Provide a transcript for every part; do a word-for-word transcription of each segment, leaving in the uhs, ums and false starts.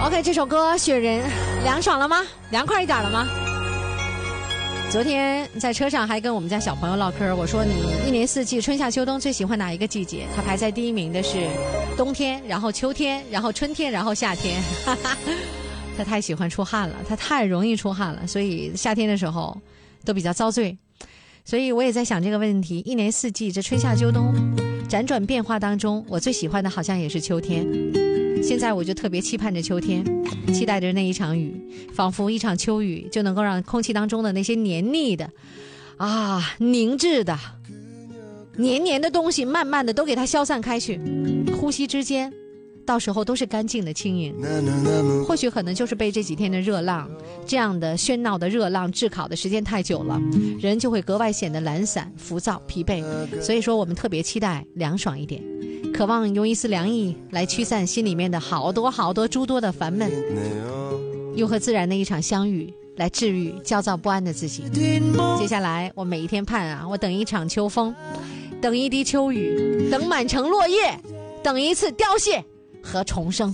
OK， 这首歌《雪人》凉爽了吗？凉快一点了吗？昨天在车上还跟我们家小朋友唠嗑，我说你一年四季春夏秋冬最喜欢哪一个季节？他排在第一名的是冬天，然后秋天，然后春天，然后夏天。他太喜欢出汗了，他太容易出汗了，所以夏天的时候都比较遭罪。所以我也在想这个问题，一年四季这春夏秋冬辗转变化当中，我最喜欢的好像也是秋天。现在我就特别期盼着秋天，期待着那一场雨，仿佛一场秋雨就能够让空气当中的那些黏腻的啊凝滞的黏黏的东西慢慢的都给它消散开去，呼吸之间到时候都是干净的轻盈。或许可能就是被这几天的热浪，这样的喧闹的热浪炙烤的时间太久了，人就会格外显得懒散浮躁疲惫。所以说我们特别期待凉爽一点，渴望用一丝凉意来驱散心里面的好多好多诸多的烦闷，又和自然的一场相遇来治愈焦躁不安的自己。接下来我每一天盼啊，我等一场秋风，等一滴秋雨，等满城落叶，等一次凋谢和重生。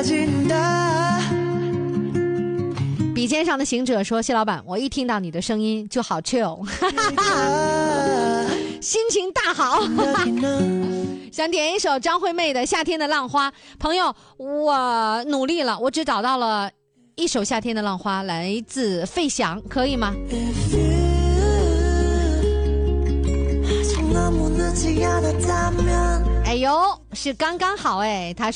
笔尖上的行者说，谢老板，我一听到你的声音就好 chill， 心情大好。想点一首张惠妹的《夏天的浪花》。朋友，我努力了，我只找到了一首夏天的浪花，来自费翔，可以吗？哎呦，是刚刚好哎，他